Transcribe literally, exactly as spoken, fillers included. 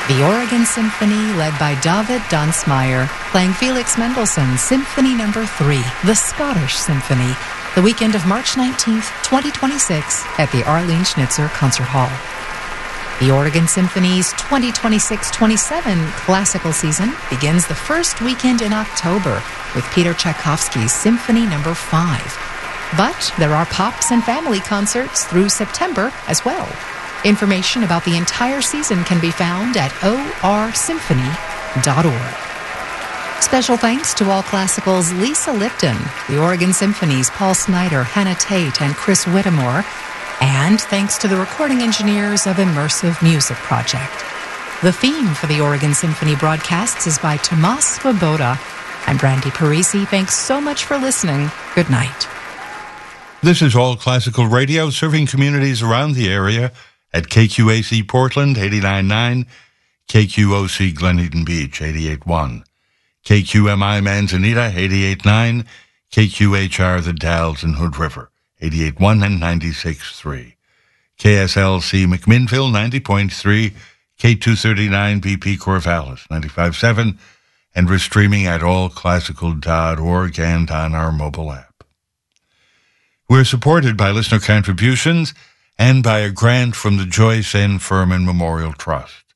The Oregon Symphony, led by David Dunsmeyer, playing Felix Mendelssohn's Symphony Number three, the Scottish Symphony, the weekend of March nineteenth, twenty twenty-six, at the Arlene Schnitzer Concert Hall. The Oregon Symphony's twenty twenty-six twenty-seven classical season begins the first weekend in October with Peter Tchaikovsky's Symphony Number five. But there are pops and family concerts through September as well. Information about the entire season can be found at o r symphony dot org. Special thanks to All Classical's Lisa Lipton, the Oregon Symphony's Paul Snyder, Hannah Tate, and Chris Whittemore, and thanks to the recording engineers of Immersive Music Project. The theme for the Oregon Symphony broadcasts is by Tomas Svoboda. I'm Brandy Parisi. Thanks so much for listening. Good night. This is All Classical Radio, serving communities around the area at K Q A C Portland, eighty-nine point nine, K Q O C Glen Eden Beach, eighty-eight point one, K Q M I Manzanita, eighty-eight point nine, K Q H R The Dalles and Hood River, eighty-eight point one and ninety-six point three, K S L C McMinnville, ninety point three, K two thirty-nine B P Corvallis, ninety-five point seven, and we're streaming at all classical dot org and on our mobile app. We're supported by listener contributions and by a grant from the Joyce N. Furman Memorial Trust.